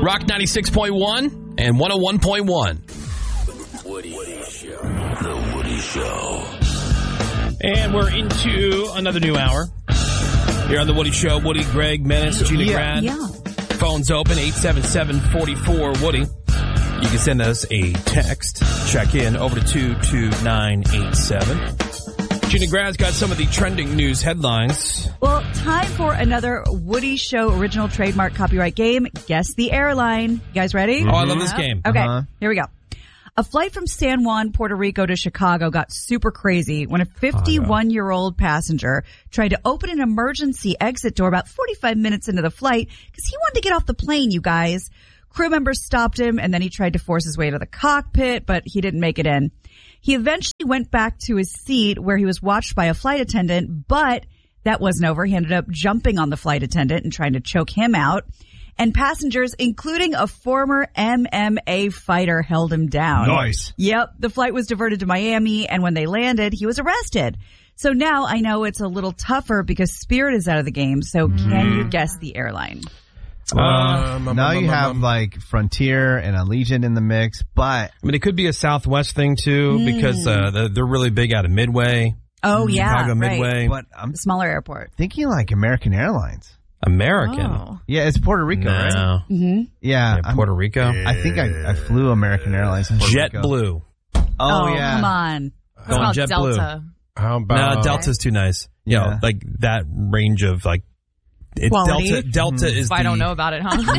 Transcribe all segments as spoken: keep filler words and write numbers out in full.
Rock ninety-six point one and one oh one point one. The Woody Show. The Woody Show. And we're into another new hour. Here on The Woody Show, Woody, Greg, Menace, Gina yeah. Grad. Yeah. Phone's open, eight seven seven, four four, Woody. You can send us a text. Check in over to two two nine eight seven. Gina Grad's got some of the trending news headlines. Well, time for another Woody Show original trademark copyright game. Guess the airline. You guys ready? Oh, I love this game. Okay, Uh-huh. here we go. A flight from San Juan, Puerto Rico to Chicago got super crazy when a fifty-one-year-old passenger tried to open an emergency exit door about forty-five minutes into the flight because he wanted to get off the plane, you guys. Crew members stopped him, and then he tried to force his way to the cockpit, but he didn't make it in. He eventually went back to his seat where he was watched by a flight attendant, but that wasn't over. He ended up jumping on the flight attendant and trying to choke him out. And passengers, including a former M M A fighter, held him down. Nice. Yep. The flight was diverted to Miami, and when they landed, he was arrested. So now I know it's a little tougher because Spirit is out of the game. So can you guess the airline? Um, now you have like Frontier and Allegiant in the mix, but I mean, it could be a Southwest thing, too, because uh, they're, they're really big out of Midway. Oh, yeah. Chicago right. Midway. but I'm The smaller airport. thinking like American Airlines. American. Oh. Yeah, it's Puerto Rico, right? No. Mm-hmm. Yeah, Yeah, I'm- Puerto Rico. I think I, I flew American Airlines in Puerto Rico. JetBlue. Oh, Oh, yeah. come on. Going about JetBlue. Delta? How No, about Delta's too nice. You know, Yeah. like that range of like it, Quality. Delta. Delta is. If I the, don't know about it, huh?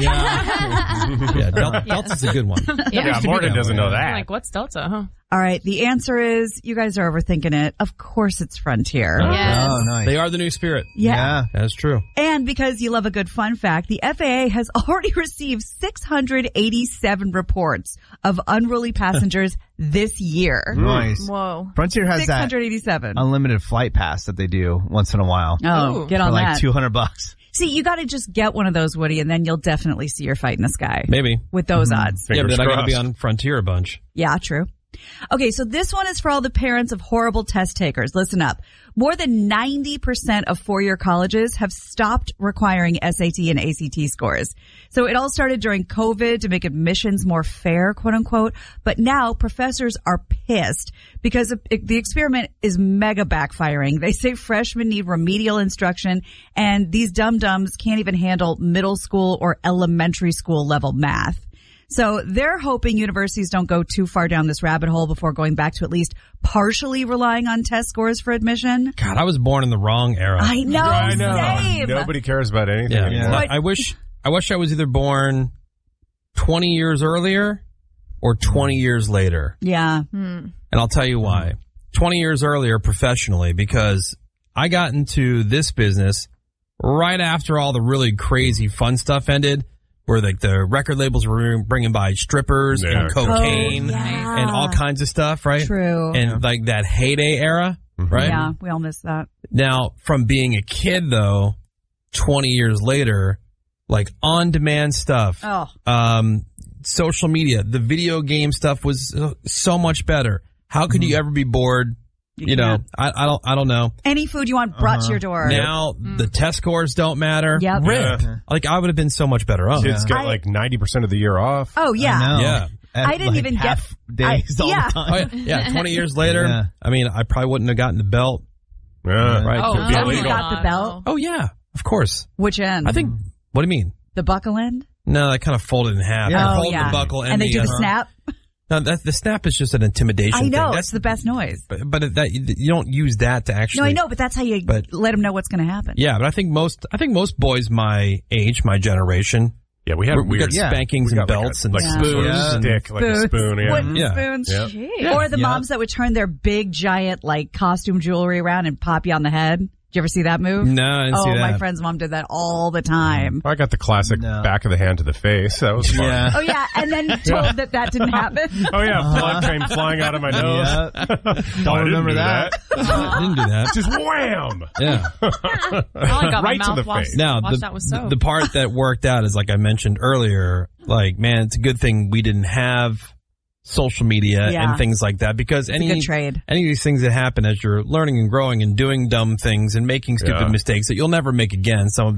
Yeah, yeah Del- Delta's a good one. Yeah, Morgan doesn't know I'm that. like, what's Delta, huh? All right. The answer is you guys are overthinking it. Of course it's Frontier. Yes. Oh, nice. They are the new Spirit. Yeah. That's true. And because you love a good fun fact, the F A A has already received six hundred eighty-seven reports of unruly passengers this year. Nice. Whoa. Frontier has that six hundred eighty-seven. unlimited flight pass that they do once in a while Oh, Ooh. get for on like that. two hundred bucks. See, you got to just get one of those, Woody, and then you'll definitely see your fight in the sky. Maybe. With those odds. Yeah, but Fingers then I got to be crossed. on Frontier a bunch. Yeah, true. Okay, so this one is for all the parents of horrible test takers. Listen up. More than ninety percent of four-year colleges have stopped requiring S A T and A C T scores. So it all started during COVID to make admissions more fair, quote unquote. But now professors are pissed because the experiment is mega backfiring. They say freshmen need remedial instruction, and these dum-dums can't even handle middle school or elementary school level math. So they're hoping universities don't go too far down this rabbit hole before going back to at least partially relying on test scores for admission. God, I was born in the wrong era. I know, I know. same. Nobody cares about anything yeah. anymore. I, I wish. I wish I was either born twenty years earlier or twenty years later. Yeah. And I'll tell you why. twenty years earlier professionally, because I got into this business right after all the really crazy fun stuff ended, where like the record labels were bringing by strippers Yeah, and cocaine Oh, yeah. and all kinds of stuff, right? True. And like that heyday era, right? Yeah, we all miss that. Now, from being a kid though, twenty years later, like on-demand stuff, Oh. um, social media, the video game stuff was uh, so much better. How could you ever be bored? You, You know, can't. I, I don't, I don't know. Any food you want brought to your door. Now the test scores don't matter. Yep. Rip. Yeah. Like I would have been so much better off. Kids get I- like ninety percent of the year off. Oh, yeah. I know. Yeah. At, I didn't like, even get- half days I- all yeah. the Oh, time. yeah. yeah, twenty years later, Yeah. I mean, I probably wouldn't have gotten the belt. Yeah. Right? Oh, Could be Definitely illegal. got the belt. Oh, yeah. Of course. Which end? I think, what do you mean? the buckle end. No, that kind of folded in half. Yeah. They Oh, folded yeah. the buckle and, and they the, do the uh, snap. No, that, the snap is just an intimidation I thing. know. That's It's the best noise. But, but that you don't use that to actually. No, I know, but that's how you but- let them know what's going to happen. Yeah, but I think most I think most boys my age, my generation, Yeah, we had we, we weird got yeah. spankings we and got like belts a, and like Yeah. a sort of Yeah. stick, like a spoon. Yeah. Wooden Yeah. spoons. Yep. Jeez. Or the Yep. moms that would turn their big, giant, like, costume jewelry around and pop you on the head. Did you ever see that move? No, I didn't oh, see that. my friend's mom did that all the time. I got the classic No. back of the hand to the face. That was fun. Yeah. Oh, yeah, and then told that that didn't happen. Oh yeah, blood came flying out of my nose. Yeah. I Don't didn't remember do that. I didn't do that. Just wham! Yeah. I only got Right my to mouth the washed, face. Now washed the, out with the soap. the part that worked out is like I mentioned earlier. Like, man, it's a good thing we didn't have social media Yeah. and things like that because It's any a good trade. any of these things that happen as you're learning and growing and doing dumb things and making stupid Yeah. mistakes that you'll never make again. Some of them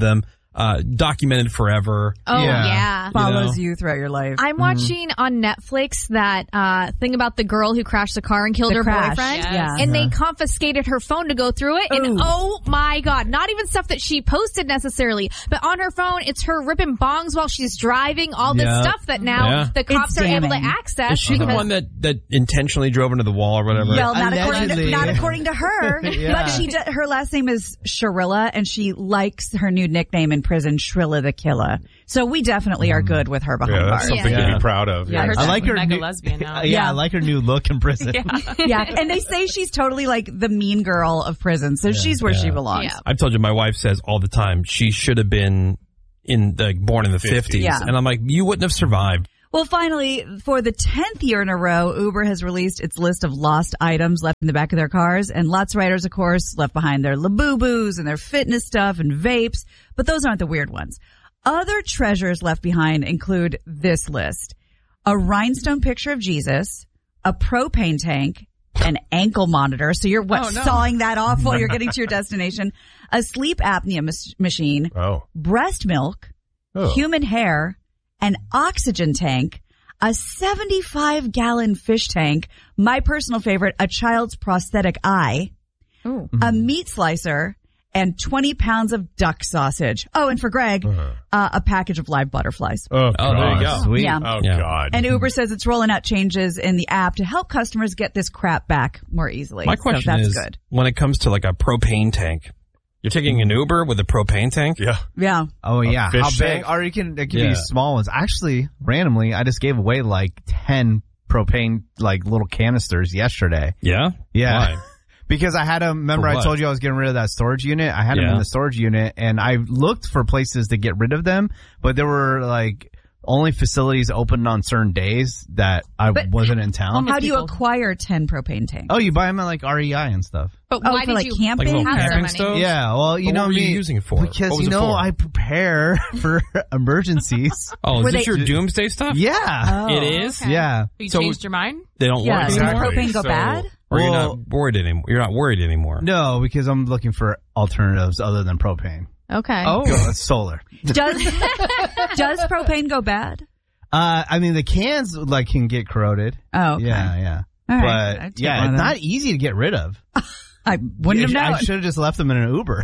uh, documented forever. Oh, Yeah. yeah. Follows know. you throughout your life. I'm watching on Netflix that uh, thing about the girl who crashed the car and killed The her crash, boyfriend. yes. Yeah. And they confiscated her phone to go through it. And Ooh. oh my God, not even stuff that she posted necessarily, but on her phone, it's her ripping bongs while she's driving, all this Yeah. stuff that now Yeah. the cops It's are able to damning. access. Is she the because- one that, that intentionally drove into the wall or whatever? Well, not according, to, Allegedly. not according to her, Yeah. but she d- her last name is Shrilla, and she likes her new nickname in prison, Shrilla the Killer. So we definitely are good with her behind Yeah, that's bars. something Yeah. to be proud of. Yeah, her I like her mega new- lesbian now. Uh, yeah, Yeah. I like her new look in prison. Yeah, and they say she's totally like the mean girl of prison, so she's where she Yeah. belongs. Yeah. I've told you, my wife says all the time she should have been in the born in the fifties, Yeah. and I'm like, you wouldn't have survived. Well, finally, for the tenth year in a row, Uber has released its list of lost items left in the back of their cars. And lots of riders, of course, left behind their Labubus and their fitness stuff and vapes. But those aren't the weird ones. Other treasures left behind include this list. A rhinestone picture of Jesus, a propane tank, an ankle monitor. So you're what, Oh, no. sawing that off while you're getting to your destination. A sleep apnea mas- machine, Oh. breast milk, Oh. human hair, an oxygen tank, a seventy-five gallon fish tank, my personal favorite, a child's prosthetic eye, Ooh. a meat slicer, and twenty pounds of duck sausage. Oh, and for Greg, uh, a package of live butterflies. Oh, Oh, there you go. Sweet. Yeah. Oh, Yeah. God. And Uber says it's rolling out changes in the app to help customers get this crap back more easily. My question so that's is, good. when it comes to like a propane tank, you're taking an Uber with a propane tank? yeah. Yeah. Oh yeah, fish how big? tank? Or you can it can Yeah. be small ones. Actually, randomly, I just gave away like ten propane like little canisters yesterday. Yeah? Yeah. Why? Because I had them, remember For I what? told you I was getting rid of that storage unit? I had them Yeah. in the storage unit and I looked for places to get rid of them, but there were like only facilities open on certain days that I But wasn't in town. Homeless How do you people. acquire ten propane tanks? Oh, you buy them at like R E I and stuff. But Oh, why for did like you Like camping? little have so camping many? stoves? Yeah, well, you But know what were me. you using it for? What Because, was you it know, for? I prepare for emergencies. Oh, is Were this they- your doomsday stuff? Yeah. Oh. It is? Okay. Yeah. You So- changed your mind? They don't Yeah, work does anymore? Exactly. propane go So- bad? Or you're Well- not worried anymore? You're not worried anymore? No, because I'm looking for alternatives other than propane. Okay. Oh. Go, solar. Does does propane go bad? Uh, I mean, the cans like can get corroded. Oh, okay. Yeah, yeah. All right. I'd But take yeah, one of it's them. not easy to get rid of. I wouldn't have known. I should have just left them in an Uber.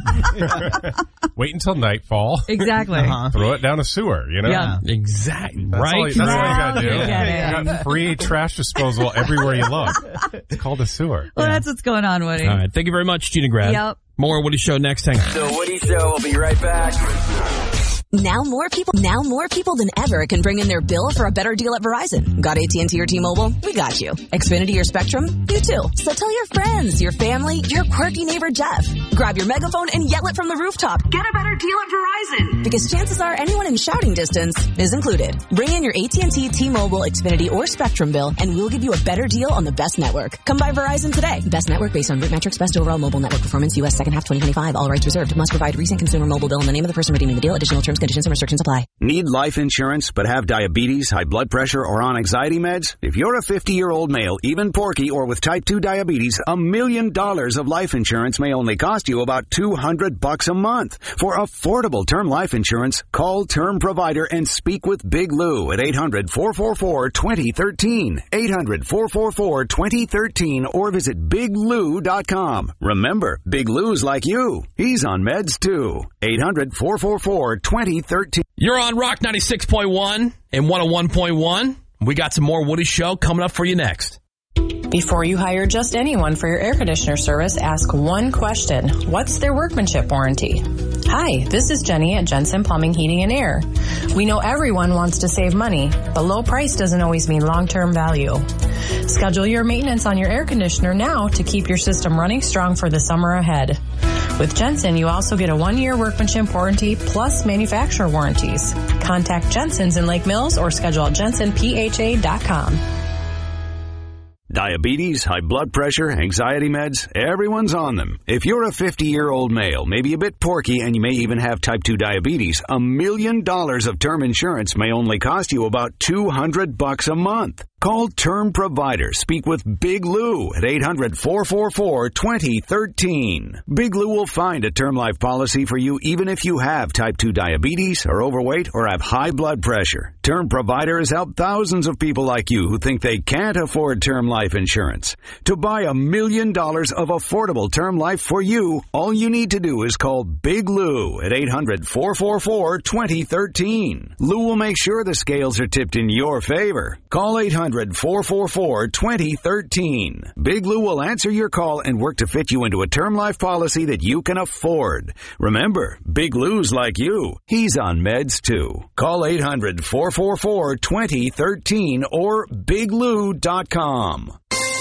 Wait until nightfall. Exactly. Uh-huh. Throw it down a sewer, you know? Yeah. Exactly. That's right? all, that's all you Now gotta do. you get it. You got free trash disposal everywhere you look. It's called a sewer. Well, that's what's going on, Woody. All right. Thank you very much, Gina Grad. Yep. More Woody Show next. Hang on. The Woody Show will be right back. Now more people, now more people than ever can bring in their bill for a better deal at Verizon. Got A T and T or T-Mobile? We got you. Xfinity or Spectrum? You too. So tell your friends, your family, your quirky neighbor Jeff. Grab your megaphone and yell it from the rooftop. Get a better deal at Verizon. Because chances are anyone in shouting distance is included. Bring in your A T and T, T-Mobile, Xfinity, or Spectrum bill and we'll give you a better deal on the best network. Come by Verizon today. Best network based on root metrics, best overall mobile network performance, U S second half twenty twenty-five. All rights reserved. Must provide recent consumer mobile bill in the name of the person redeeming the deal. Additional terms, conditions, and restrictions apply. Need life insurance but have diabetes, high blood pressure, or on anxiety meds? If you're a fifty-year-old male, even porky, or with type two diabetes, a million dollars of life insurance may only cost you about two hundred bucks a month. For affordable term life insurance, call Term Provider and speak with Big Lou at eight hundred, four four four, two zero one three, eight hundred, four four four, two zero one three, or visit big lou dot com. Remember, Big Lou's like you. He's on meds too. eight hundred, four four four, two zero one three. You're on Rock ninety-six point one and one oh one point one. We got some more Woody Show coming up for you next. Before you hire just anyone for your air conditioner service, ask one question. What's their workmanship warranty? Hi, this is Jenny at Jensen Plumbing, Heating, and Air. We know everyone wants to save money, but low price doesn't always mean long-term value. Schedule your maintenance on your air conditioner now to keep your system running strong for the summer ahead. With Jensen, you also get a one-year workmanship warranty plus manufacturer warranties. Contact Jensen's in Lake Mills or schedule at jensen p h a dot com. Diabetes, high blood pressure, anxiety meds, everyone's on them. If you're a fifty-year-old male, maybe a bit porky, and you may even have type two diabetes, a million dollars of term insurance may only cost you about two hundred bucks a month. Call Term Provider. Speak with Big Lou at eight hundred, four four four, two zero one three. Big Lou will find a term life policy for you even if you have type two diabetes, are overweight, or have high blood pressure. Term Provider has helped thousands of people like you who think they can't afford term life insurance. To buy a million dollars of affordable term life for you, all you need to do is call Big Lou at eight hundred, four four four, two zero one three. Lou will make sure the scales are tipped in your favor. Call eight hundred, four four four, two zero one three. Big Lou will answer your call and work to fit you into a term life policy that you can afford. Remember, Big Lou's like you. He's on meds too. Call eight hundred, four four four, two zero one three or big lou dot com.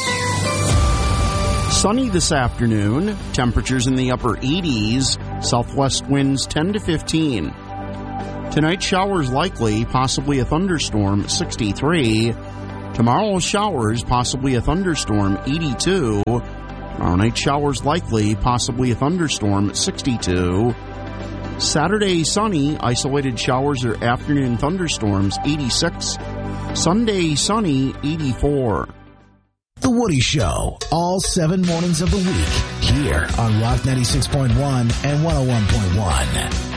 Sunny this afternoon. Temperatures in the upper eighties. Southwest winds ten to fifteen. Tonight, showers likely, possibly a thunderstorm, sixty-three. Tomorrow, showers, possibly a thunderstorm, eighty-two. Tomorrow night, showers likely, possibly a thunderstorm, sixty-two. Saturday, sunny, isolated showers or afternoon thunderstorms, eighty-six. Sunday, sunny, eighty-four. The Woody Show, all seven mornings of the week, here on Rock ninety-six point one and one oh one point one.